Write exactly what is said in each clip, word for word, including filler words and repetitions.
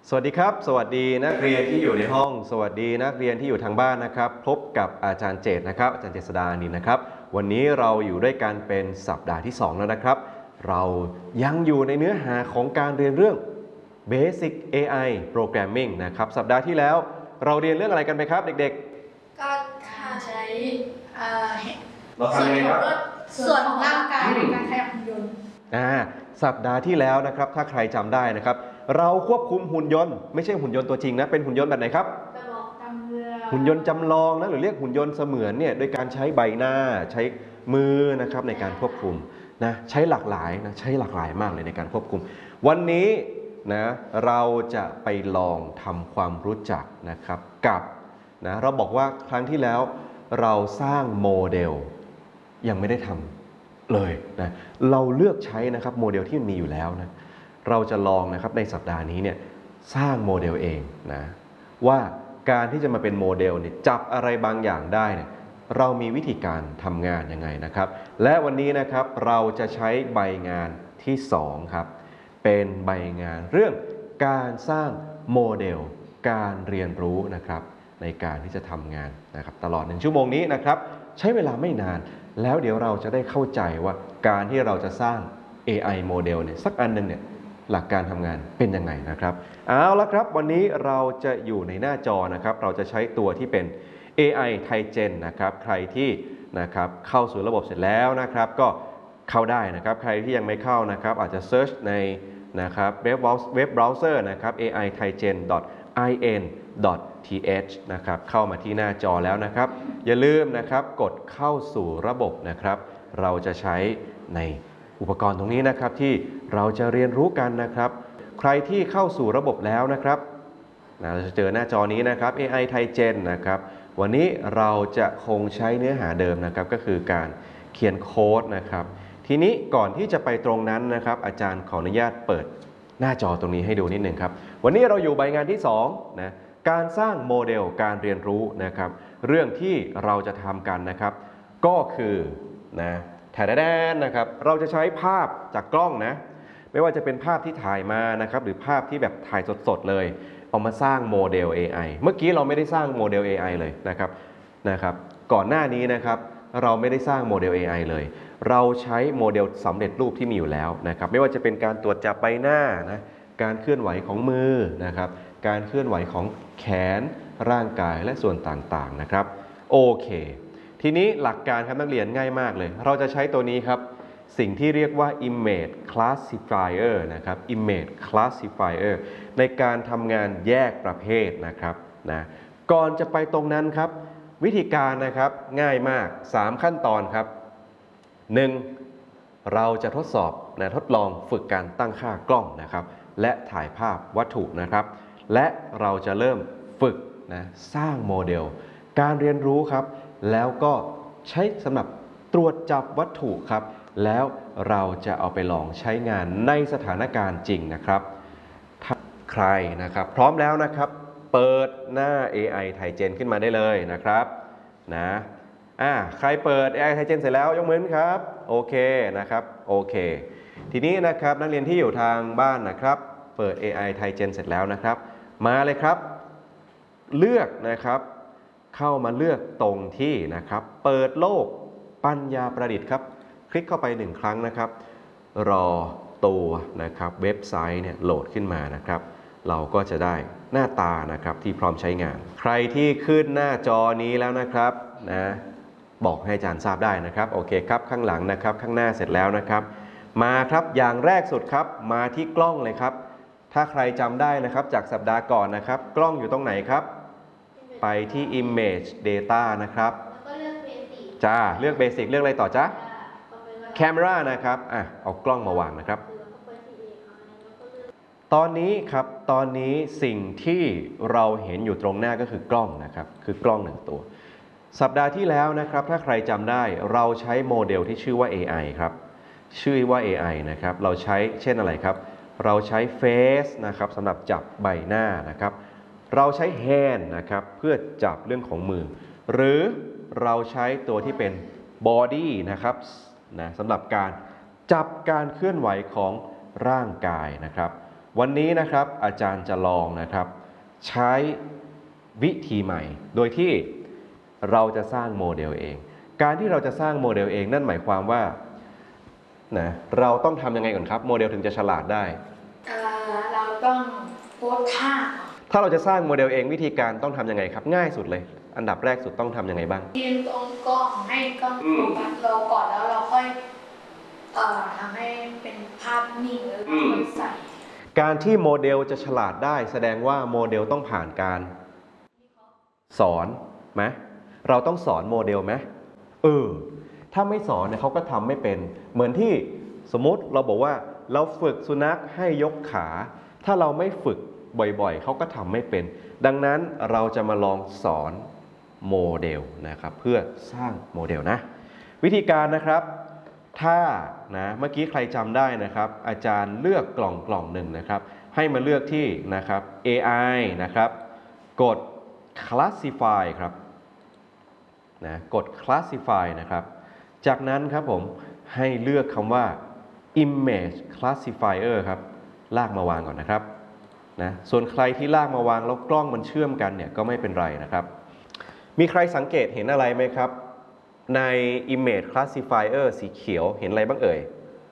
สวัสดีครับสวัสดีนักเรียนที่อยู่ในห้องสวัสดีนักเรียนที่อยู่ทางบ้านนะครับพบกับอาจารย์เจตนะครับอาจารย์เจษฎานินนะครับวันนี้เราอยู่ด้วยกันเป็นสัปดาห์ที่สองแล้วนะครับเรายังอยู่ในเนื้อหาของการเรียนเรื่อง Basic เอ ไอ Programming นะครับสัปดาห์ที่แล้วเราเรียนเรื่องอะไรกันไปครับเด็กๆการใช้เราทำยังไงครับส่วนของร่างกายในการขยับหุ่นยนต์อ่าสัปดาห์ที่แล้วนะครับถ้าใครจำได้นะครับเราควบคุมหุ่นยนต์ไม่ใช่หุ่นยนต์ตัวจริงนะเป็นหุ่นยนต์แบบไหนครับหุ่นยนต์จำลองนะหรือเรียกหุ่นยนต์เสมือนเนี่ยโดยการใช้ใบหน้าใช้มือนะครับในการควบคุมนะใช้หลากหลายนะใช้หลากหลายมากเลยในการควบคุมวันนี้นะเราจะไปลองทำความรู้จักนะครับกับนะเราบอกว่าครั้งที่แล้วเราสร้างโมเดลยังไม่ได้ทำเลยนะเราเลือกใช้นะครับโมเดลที่มันมีอยู่แล้วนะเราจะลองนะครับในสัปดาห์นี้เนี่ยสร้างโมเดลเองนะว่าการที่จะมาเป็นโมเดลเนี่ยจับอะไรบางอย่างได้เนี่ยเรามีวิธีการทำงานยังไงนะครับและวันนี้นะครับเราจะใช้ใบงานที่สองครับเป็นใบงานเรื่องการสร้างโมเดลการเรียนรู้นะครับในการที่จะทำงานนะครับตลอดหนึ่งชั่วโมงนี้นะครับใช้เวลาไม่นานแล้วเดี๋ยวเราจะได้เข้าใจว่าการที่เราจะสร้าง เอ ไอ โมเดลเนี่ยสักอันหนึ่งเนี่ยหลักการทำงานเป็นยังไงนะครับเอาละครับวันนี้เราจะอยู่ในหน้าจอนะครับเราจะใช้ตัวที่เป็น เอ ไอ TiGen นะครับใครที่นะครับเข้าสู่ระบบเสร็จแล้วนะครับก็เข้าได้นะครับใครที่ยังไม่เข้านะครับอาจจะเซิร์ชในนะครับเว็บเว็บเบราว์เซอร์นะครับ เอ ไอ ไทเจน ดอท ไอ เอ็น ดอท ที เอช นะครับเข้ามาที่หน้าจอแล้วนะครับอย่าลืมนะครับกดเข้าสู่ระบบนะครับเราจะใช้ในอุปกรณ์ตรงนี้นะครับที่เราจะเรียนรู้กันนะครับใครที่เข้าสู่ระบบแล้วนะครับนะเราจะเจอหน้าจอนี้นะครับ เอ ไอ TiGen นะครับวันนี้เราจะคงใช้เนื้อหาเดิมนะครับก็คือการเขียนโค้ดนะครับทีนี้ก่อนที่จะไปตรงนั้นนะครับอาจารย์ขออนุญาตเปิดหน้าจอตรงนี้ให้ดูนิดนึงครับวันนี้เราอยู่ใบงานที่สองนะการสร้างโมเดลการเรียนรู้นะครับเรื่องที่เราจะทำกันนะครับก็คือนะแถดแดนนะครับเราจะใช้ภาพจากกล้องนะไม่ว่าจะเป็นภาพที่ถ่ายมานะครับหรือภาพที่แบบถ่ายสดๆเลยเอามาสร้างโมเดล เอ ไอ เมื่อกี้เราไม่ได้สร้างโมเดล เอ ไอ เลยนะครับนะครับก่อนหน้านี้นะครับเราไม่ได้สร้างโมเดล เอ ไอ เลยเราใช้โมเดลสำเร็จรูปที่มีอยู่แล้วนะครับไม่ว่าจะเป็นการตรวจจับใบหน้านะการเคลื่อนไหวของมือนะครับการเคลื่อนไหวของแขนร่างกายและส่วนต่างๆนะครับโอเคทีนี้หลักการครับนักเรียนง่ายมากเลยเราจะใช้ตัวนี้ครับสิ่งที่เรียกว่า image classifier นะครับ image classifier ในการทำงานแยกประเภทนะครับนะก่อนจะไปตรงนั้นครับวิธีการนะครับง่ายมากสามขั้นตอนครับหนึ่งเราจะทดสอบนะทดลองฝึกการตั้งค่ากล้องนะครับและถ่ายภาพวัตถุนะครับและเราจะเริ่มฝึกนะสร้างโมเดลการเรียนรู้ครับแล้วก็ใช้สำหรับตรวจจับวัตถุครับแล้วเราจะเอาไปลองใช้งานในสถานการณ์จริงนะครับถ้าใครนะครับพร้อมแล้วนะครับเปิดหน้า เอ ไอ TiGen ขึ้นมาได้เลยนะครับนะอ่าใครเปิด เอ ไอ TiGen เสร็จแล้วยกมือครับโอเคนะครับโอเคทีนี้นะครับนักเรียนที่อยู่ทางบ้านนะครับเปิด เอ ไอ TiGen เสร็จแล้วนะครับมาเลยครับเลือกนะครับเข้ามาเลือกตรงที่นะครับเปิดโลกปัญญาประดิษฐ์ครับคลิกเข้าไปหนึ่งครั้งนะครับรอตัวนะครับเว็บไซต์เนี่ยโหลดขึ้นมานะครับเราก็จะได้หน้าตานะครับที่พร้อมใช้งานใครที่ขึ้นหน้าจอนี้แล้วนะครับนะบอกให้อาจารย์ทราบได้นะครับโอเคครับข้างหลังนะครับข้างหน้าเสร็จแล้วนะครับมาครับอย่างแรกสุดครับมาที่กล้องเลยครับถ้าใครจำได้นะครับจากสัปดาห์ก่อนนะครับกล้องอยู่ตรงไหนครับไปที่ image data นะครับจ้าเลือกเบสิกเลือกอะไรต่อจ้าCamera นะครับอ่ะเอากล้องมาวางนะครับตอนนี้ครับตอนนี้สิ่งที่เราเห็นอยู่ตรงหน้าก็คือกล้องนะครับคือกล้องหนึ่งตัวสัปดาห์ที่แล้วนะครับถ้าใครจำได้เราใช้โมเดลที่ชื่อว่า เอ ไอ ครับชื่อว่า เอ ไอ นะครับเราใช้เช่นอะไรครับเราใช้ Face นะครับสำหรับจับใบหน้านะครับเราใช้ Hand นะครับเพื่อจับเรื่องของมือหรือเราใช้ตัวที่เป็น Body นะครับนะสำหรับการจับการเคลื่อนไหวของร่างกายนะครับวันนี้นะครับอาจารย์จะลองนะครับใช้วิธีใหม่โดยที่เราจะสร้างโมเดลเองการที่เราจะสร้างโมเดลเองนั่นหมายความว่านะเราต้องทำยังไงก่อนครับโมเดลถึงจะฉลาดได้เอ่อเราต้องโพสท่าถ้าเราจะสร้างโมเดลเองวิธีการต้องทำยังไงครับง่ายสุดเลยอันดับแรกสุดต้องทำยังไงบ้างยืนตรงกล้องให้กล้องโฟกัสเราก่อนแล้วเราค่อยเอ่อทำให้เป็นภาพนิ่งแล้วค่อยใส่การที่โมเดลจะฉลาดได้แสดงว่าโมเดลต้องผ่านการสอนไหมเราต้องสอนโมเดลไหมเออถ้าไม่สอนเนี่ยเขาก็ทำไม่เป็นเหมือนที่สมมติเราบอกว่าเราฝึกสุนัขให้ยกขาถ้าเราไม่ฝึกบ่อยๆเขาก็ทำไม่เป็นดังนั้นเราจะมาลองสอนโมเดลนะครับเพื่อสร้างโมเดลนะวิธีการนะครับถ้านะเมื่อกี้ใครจำได้นะครับอาจารย์เลือกกล่องกล่องหนึ่งนะครับให้มาเลือกที่นะครับ เอ ไอ นะครับกด classify ครับนะกด classify นะครับจากนั้นครับผมให้เลือกคำว่า image classifier ครับลากมาวางก่อนนะครับนะส่วนใครที่ลากมาวางแล้วกล้องมันเชื่อมกันเนี่ยก็ไม่เป็นไรนะครับมีใครสังเกตเห็นอะไรไหมครับใน image classifier สีเขียวเห็นอะไรบ้างเอ่ย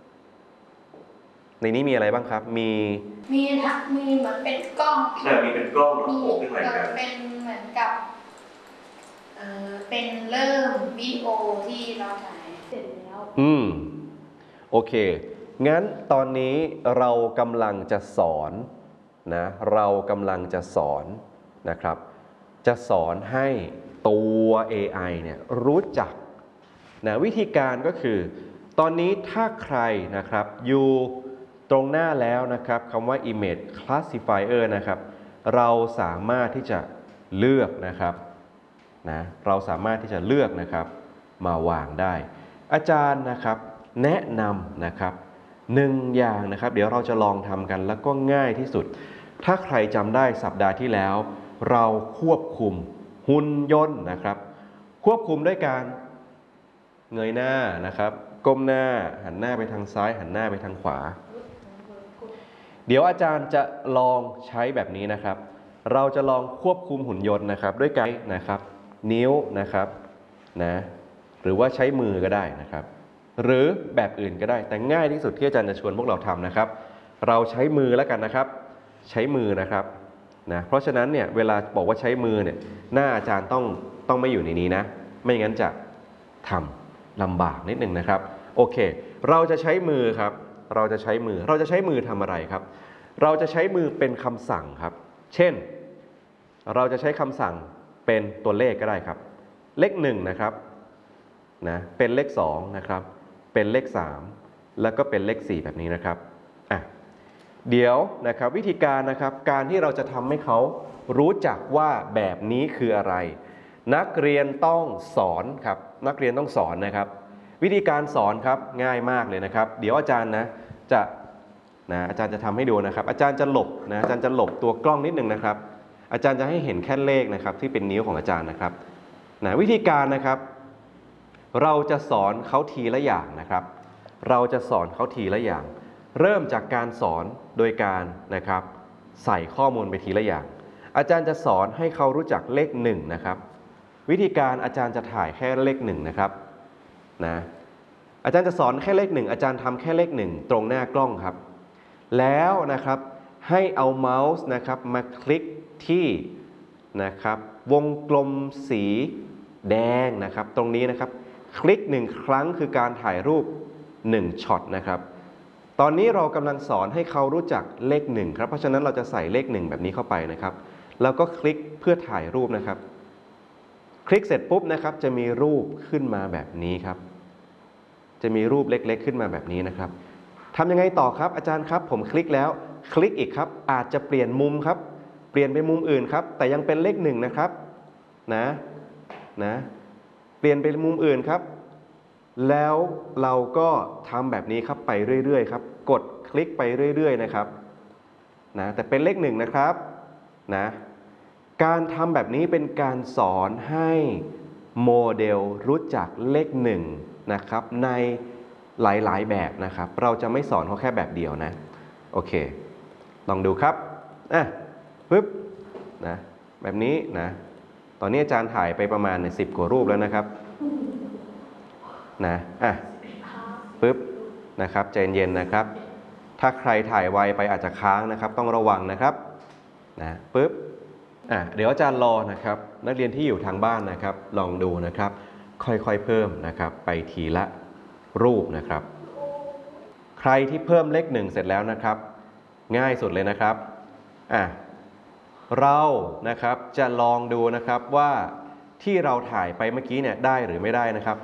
ในนี้มีอะไรบ้างครับมีมีทั้งมีเหมือนเป็นกล้องใช่มีเป็นกล้องมีเป็นเหมือนกับเออเป็นเริ่มวิดีโอที่เราถ่ายเสร็จแล้วอืมโอเคงั้นตอนนี้เรากำลังจะสอนนะเรากำลังจะสอนนะครับจะสอนให้ตัว เอ ไอ เนี่ยรู้จักนะวิธีการก็คือตอนนี้ถ้าใครนะครับอยู่ตรงหน้าแล้วนะครับคำว่า image classifier นะครับเราสามารถที่จะเลือกนะครับนะเราสามารถที่จะเลือกนะครับมาวางได้อาจารย์นะครับแนะนำนะครับหนึ่งอย่างนะครับเดี๋ยวเราจะลองทำกันแล้วก็ง่ายที่สุดถ้าใครจำได้สัปดาห์ที่แล้วเราควบคุมหุ่นยนต์นะครับควบคุมด้วยการเงยหน้านะครับก้มหน้าหันหน้าไปทางซ้ายหันหน้าไปทางขวาเดี๋ยวอาจารย์จะลองใช้แบบนี้นะครับเราจะลองควบคุมหุ่นยนต์นะครับด้วยการนะครับนิ้วนะครับนะหรือว่าใช้มือก็ได้นะครับหรือแบบอื่นก็ได้แต่ง่ายที่สุดที่อาจารย์จะชวนพวกเราทำนะครับเราใช้มือแล้วกันนะครับใช้มือนะครับนะเพราะฉะนั้นเนี่ยเวลาบอกว่าใช้มือเนี่ยหน้าอาจารย์ต้องต้องไม่อยู่ในนี้นะไม่งั้นจะทำลำบากนิดนึงนะครับโอเคเราจะใช้มือครับเราจะใช้มือเราจะใช้มือทำอะไรครับเราจะใช้มือเป็นคำสั่งครับเช่นเราจะใช้คำสั่งเป็นตัวเลขก็ได้ครับเลขหนึ่งนะครับนะเป็นเลขสองนะครับเป็นเลขสามแล้วก็เป็นเลขสี่แบบนี้นะครับอ่ะเดี๋ยวนะครับวิธีการนะครับการที่เราจะทำให้เขารู้จักว่าแบบนี้คืออะไรนักเรียนต้องสอนครับนักเรียนต้องสอนนะครับวิธีการสอนครับง่ายมากเลยนะครับเดี๋ยวอาจารย์นะจะนะอาจารย์จะทำให้ดูนะครับอาจารย์จะหลบนะอาจารย์จะหลบตัวกล้องนิดนึงนะครับอาจารย์จะให้เห็นแค่เลขนะครับที่เป็นนิ้วของอาจารย์นะครับนะวิธีการนะครับเราจะสอนเขาทีละอย่างนะครับเราจะสอนเขาทีละอย่างเริ่มจากการสอนโดยการนะครับใส่ข้อมูลไปทีละอย่างอาจารย์จะสอนให้เขารู้จักเลขหนึ่งนะครับวิธีการอาจารย์จะถ่ายแค่เลขหนึ่งนะครับนะอาจารย์จะสอนแค่เลขหนึ่งอาจารย์ทำแค่เลขหนึ่งตรงหน้ากล้องครับแล้วนะครับให้เอาเมาส์นะครับมาคลิกที่นะครับวงกลมสีแดงนะครับตรงนี้นะครับคลิกหนึ่งครั้งคือการถ่ายรูปหนึ่งช็อตนะครับตอนนี้เรากำลังสอนให้เขารู้จักเลขหนึ่งครับเพราะฉะนั้นเราจะใส่เลขหนึ่งแบบนี้เข้าไปนะครับแล้วก็คลิกเพื่อถ่ายรูปนะครับคลิกเสร็จปุ๊บนะครับจะมีรูปขึ้นมาแบบนี้ครับจะมีรูปเล็กๆขึ้นมาแบบนี้นะครับทำยังไงต่อครับอาจารย์ครับผมคลิกแล้วคลิกอีกครับอาจจะเปลี่ยนมุมครับเปลี่ยนไปมุมอื่นครับแต่ยังเป็นเลขหนึ่งนะครับนะนะเปลี่ยนไปมุมอื่นครับแล้วเราก็ทำแบบนี้ครับไปเรื่อยๆครับกดคลิกไปเรื่อยๆนะครับนะแต่เป็นเลขหนึ่งนะครับนะการทำแบบนี้เป็นการสอนให้โมเดลรู้จักเลขหนึ่งนะครับในหลายๆแบบนะครับเราจะไม่สอนเขาแค่แบบเดียวนะโอเคลองดูครับอ่ะปึ๊บนะแบบนี้นะตอนนี้อาจารย์ถ่ายไปประมาณสิบกว่ารูปแล้วนะครับนะอ่ะปึ๊บนะครับใจเย็นๆนะครับถ้าใครถ่ายไวไปอาจจะค้างนะครับต้องระวังนะครับนะปึ๊บอ่ะเดี๋ยวอาจารย์รอนะครับนักเรียนที่อยู่ทางบ้านนะครับลองดูนะครับค่อยๆเพิ่มนะครับไปทีละรูปนะครับใครที่เพิ่มเลขหนึ่งเสร็จแล้วนะครับง่ายสุดเลยนะครับอ่ะเรานะครับจะลองดูนะครับว่าที่เราถ่ายไปเมื่อกี้เนี่ยได้หรือไม่ได้นะครับ